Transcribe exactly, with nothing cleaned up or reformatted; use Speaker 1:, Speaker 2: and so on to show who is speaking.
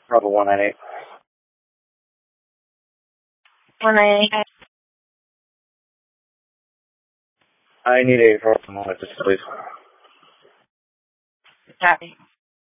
Speaker 1: Bravo one nine eight.
Speaker 2: one nine eight.
Speaker 1: I need a Bravo one at this, please.
Speaker 2: Copy.